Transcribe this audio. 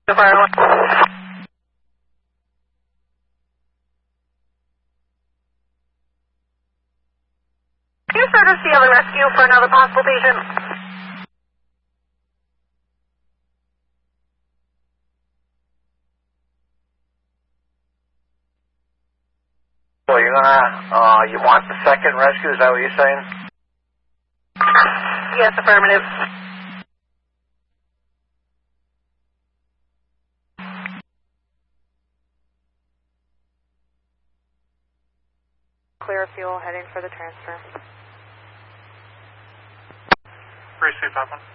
Fire. Can you start a CL rescue for another possible patient? So you're you want the second rescue, is that what you're saying? Yes, affirmative. Clear fuel, heading for the transfer. Race 251.